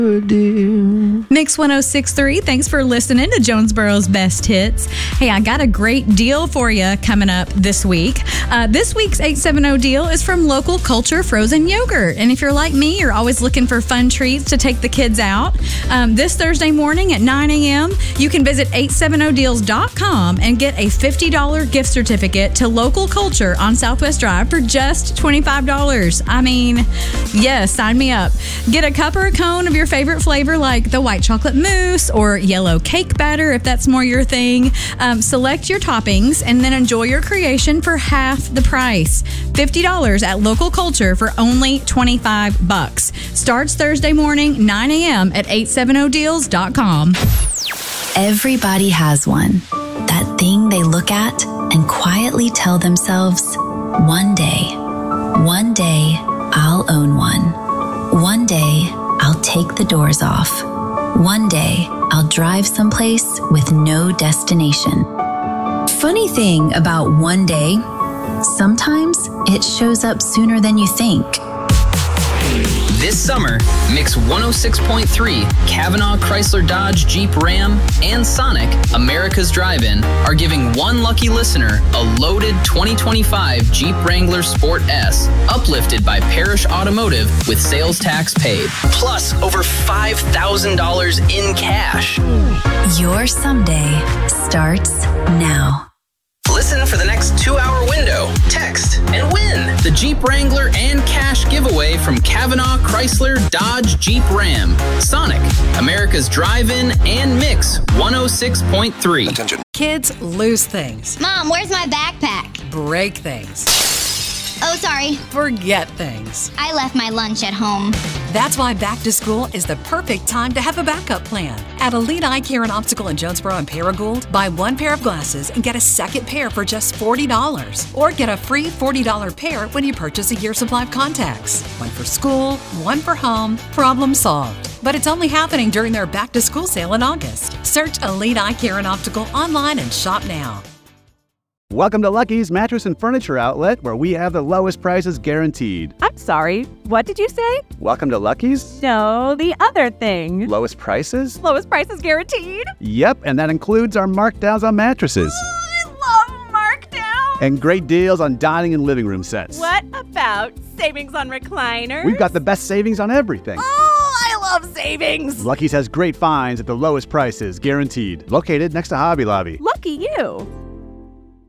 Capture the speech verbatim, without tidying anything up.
Mix one oh six point three, thanks for listening to Jonesboro's Best Hits. Hey, I got a great deal for you coming up this week. Uh, this week's eight seventy deal is from Local Culture Frozen Yogurt. And if you're like me, you're always looking for fun treats to take the kids out. Um, this Thursday morning at nine a.m., you can visit eight seventy deals dot com and get a fifty dollars gift certificate to Local Culture on Southwest Drive for just twenty-five dollars. I mean, yes, sign me up. Get a cup or a cone of your favorite flavor like the white chocolate mousse or yellow cake batter if that's more your thing. Um, select your toppings and then enjoy your creation for half the price. fifty dollars at Local Culture for only twenty-five bucks. Starts Thursday morning, nine a.m. at eight seventy deals dot com. Everybody has one. That thing they look at and quietly tell themselves, one day, one day, I'll own one. One day, I'll take the doors off. One day, I'll drive someplace with no destination. Funny thing about one day, sometimes it shows up sooner than you think. This summer, Mix one oh six point three, Kavanaugh Chrysler Dodge Jeep Ram, and Sonic, America's Drive-In, are giving one lucky listener a loaded twenty twenty-five Jeep Wrangler Sport S, uplifted by Parrish Automotive with sales tax paid, plus over five thousand dollars in cash. Your someday starts now. Listen for the next two-hour window, text, and win the Jeep Wrangler and cash giveaway from Kavanaugh Chrysler Dodge Jeep Ram, Sonic, America's Drive-In, and Mix one oh six point three. Attention. Kids lose things. Mom, where's my backpack? Break things. Oh, sorry. Forget things. I left my lunch at home. That's why back to school is the perfect time to have a backup plan. At Elite Eye Care and Optical in Jonesboro and Paragould, buy one pair of glasses and get a second pair for just forty dollars. Or get a free forty dollars pair when you purchase a year supply of contacts. One for school, one for home, problem solved. But it's only happening during their back to school sale in August. Search Elite Eye Care and Optical online and shop now. Welcome to Lucky's Mattress and Furniture Outlet, where we have the lowest prices guaranteed. I'm sorry, what did you say? Welcome to Lucky's? No, the other thing. Lowest prices? Lowest prices guaranteed? Yep, and that includes our markdowns on mattresses. Oh, I love markdown. And great deals on dining and living room sets. What about savings on recliners? We've got the best savings on everything. Oh, I love savings. Lucky's has great finds at the lowest prices guaranteed. Located next to Hobby Lobby. Lucky you.